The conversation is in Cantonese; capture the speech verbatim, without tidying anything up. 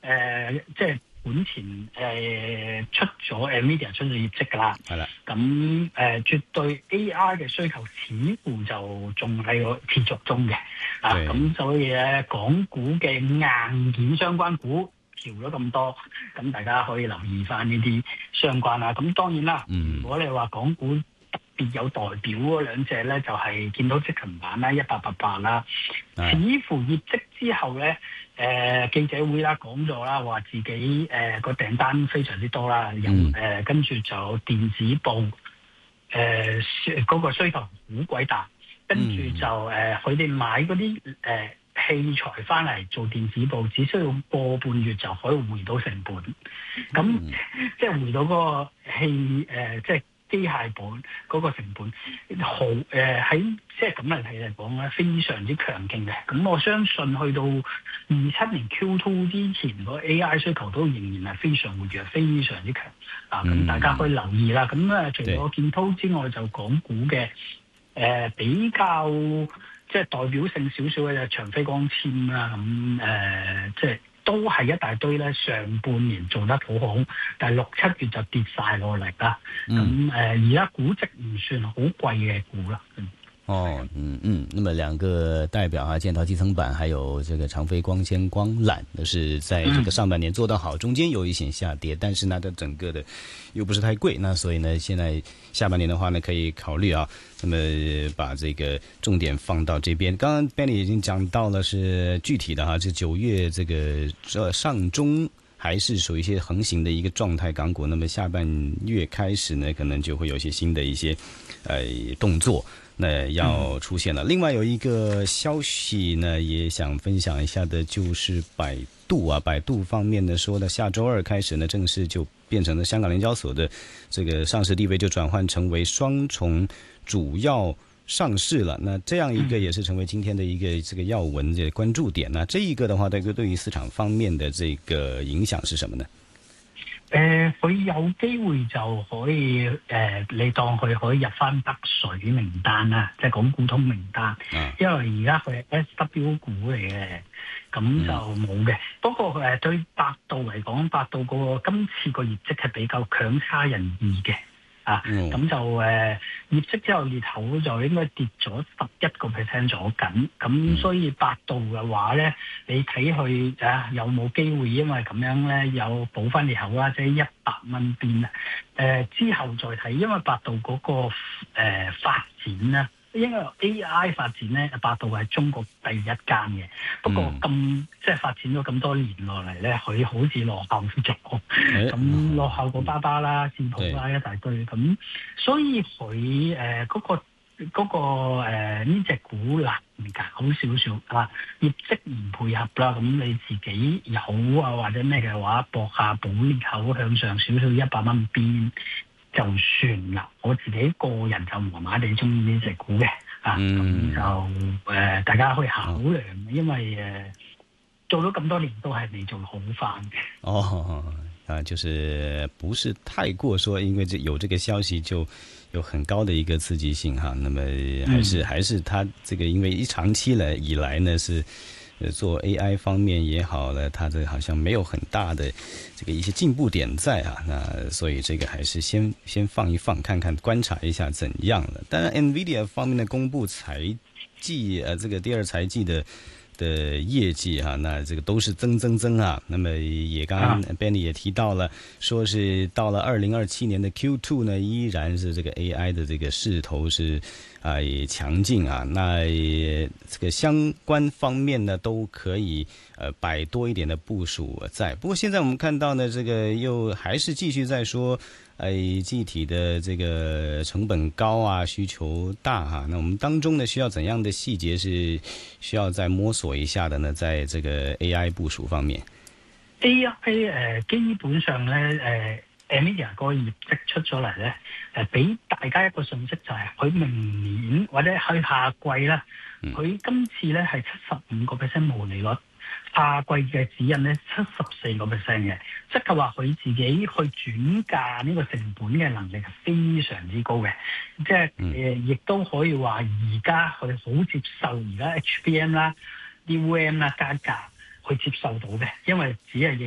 呃、即係本前誒、呃、出咗 Nvidia 出咗業績㗎啦， 係啦， 咁誒、呃、絕對 A I 嘅需求似乎就仲係個持續中嘅，啊咁所以咧港股嘅硬件相關股調咗咁多，咁大家可以留意翻呢啲相關啦。咁當然啦， 嗯、 如果你話港股特別有代表嗰兩隻咧，就係、是、見到即勤版啦，一八八八啦，似乎業績之後咧。誒、呃、記者會啦，講咗啦，話自己誒個、呃、訂單非常之多啦，有誒跟住就有電子報誒嗰個需求好鬼大，跟住就誒佢哋買嗰啲誒器材翻嚟做電子報，只需要個半月就可以回到成本，咁、嗯、即係回到嗰個器誒、呃、即係。機械本嗰個成本好誒喺即係咁嚟睇嚟講咧，非常之強勁嘅。咁我相信去到二七年 Q 二 之前，個 A I 需求都仍然係非常活躍，非常之強啊！咁大家可以留意啦。咁啊，除咗建滔之外，就港股嘅誒、呃、比較即係代表性少少嘅就長飛光纖啦。咁誒、呃、即係。都係一大堆咧，上半年做得好好，但係六七月就跌晒落嚟啦。咁誒而家估值唔算好貴嘅股啦。嗯哦，嗯嗯，那麼兩個代表啊，建滔基層板還有這個長飛光纖光纜，都是在這個上半年做得好，中間有一些下跌，但是呢，它整個的又不是太貴，那所以呢，現在下半年的話呢，可以考慮啊，那麼把這個重點放到這邊。剛剛 Benny 已經講到了是具體的哈，是九月這個呃上中。還是屬於一些橫行的一個狀態，港股。那麼下半月開始呢，可能就會有一些新的一些，呃，動作，那要出現了。嗯、另外有一個消息呢，也想分享一下的，就是百度啊，百度方面呢說的，下周二開始呢，正式就變成了香港聯交所的這個上市地位就轉換成為雙重主要上市了，那這樣一個也是成為今天的一個這個要聞的關注點。那這一個的話，對對於市場方面的這個影響是什麼呢？ 誒、呃，佢有機會就可以誒、呃，你當佢可以入翻北水名單啦，即係港股通名單。啊、因為而家佢係 S W 股嚟嘅，咁就冇嘅。嗯、不過誒、呃，對百度嚟講，百度個今次個業績係比較強差人意嘅。啊，咁、嗯、就誒、呃、業績之後裂口就應該跌咗十一個 percent 咗緊，咁所以百度嘅話咧，你睇佢啊有冇機會因為咁樣咧有補翻裂口啦，即係一百蚊邊啊？誒之後再睇，因為百度嗰、那個誒、呃、發展咧。因為 A I 發展咧，百度係中國第一間嘅。不過咁、嗯、即係發展咗咁多年落嚟咧，佢好似落後咗，咁、欸、落後過巴巴啦、線譜啦一大堆。咁所以佢誒嗰個嗰、那個誒呢隻股難搞少少啊，業績唔配合啦。咁你自己有啊或者咩嘅話，搏下補裂口向上少少一百蚊邊。就算啦，我自己個人就麻麻地中意呢隻股嘅，啊，咁、嗯、就誒、呃、大家可以考量，哦、因為誒、呃、做咗咁多年都係未做好翻嘅。 哦，啊，就是不是太過說，因為這有這個消息就有很高的一個刺激性哈。那麼還是、嗯、還是它這個因為一長期來以來呢是。做 A I 方面也好了，它這好像沒有很大的這個一些進步點在啊，那所以這個還是先先放一放，看看觀察一下怎樣了。當然 Nvidia 方面的公布財季，呃，這個第二財季的的業績哈、啊，那這個都是增增增啊。那麼也剛剛 Benny 也提到了，說是到了二零二七年的 Q 二 呢，依然是這個 A I 的這個勢頭是。啊，也強勁啊！那也這個相關方面呢，都可以呃擺多一點的部署在。不過現在我們看到呢，這個又還是繼續在說，呃，記憶體的這個成本高啊，需求大哈、啊。那我們當中呢，需要怎樣的細節是需要再摸索一下的呢？在這個 A I 部署方面 ，A I 誒、呃，基本上呢。誒、呃。Nvidia 個業績出咗嚟咧，誒俾大家一個信息就係佢明年或者去下季啦，佢、嗯、今次咧係七十五個 percent 毛利率，下季嘅指引咧七十四個 percent 嘅，即係話佢自己去轉嫁呢個成本嘅能力係非常之高嘅，即係誒亦都可以話而家佢好接受而家 H B M 啦、D R A M 啦加價去接受到嘅，因為只係